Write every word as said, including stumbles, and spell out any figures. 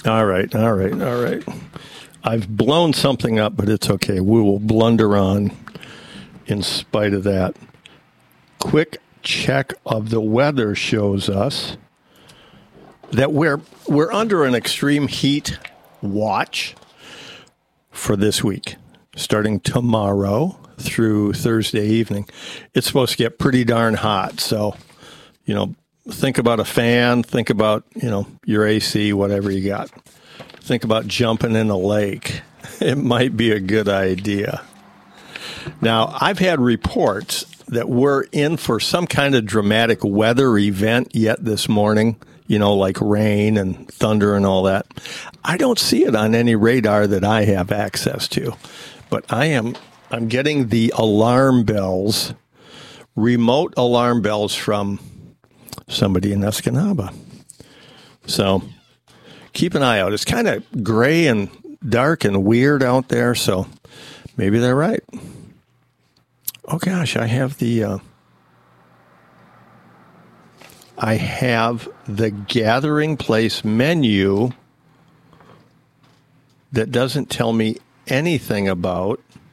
All right, all right, all right. I've blown something up, but it's okay. We will blunder on in spite of that. Quick check of the weather shows us that we're we're under an extreme heat watch for this week, starting tomorrow through Thursday evening. It's supposed to get pretty darn hot, so, you know, think about a fan, think about, you know, your A C, whatever you got. Think about jumping in a lake. It might be a good idea. Now, I've had reports that we're in for some kind of dramatic weather event yet this morning, you know, like rain and thunder and all that. I don't see it on any radar that I have access to, but I am I'm getting the alarm bells, remote alarm bells from somebody in Escanaba. So keep an eye out. It's kind of gray and dark and weird out there, so maybe they're right. Oh gosh, I have the uh, I have the Gathering Place menu that doesn't tell me anything about